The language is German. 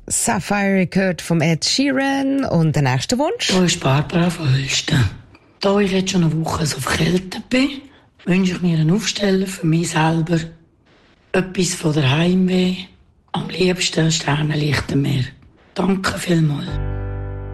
Sapphire gehört vom Ed Sheeran und der nächste Wunsch? Hier ist Barbara von Hülsten. Da ich jetzt schon eine Woche so verkältet bin, wünsche ich mir einen Aufsteller für mich selber. Etwas von der Heimweh. Am liebsten Sternenlicht am Meer. Danke vielmals.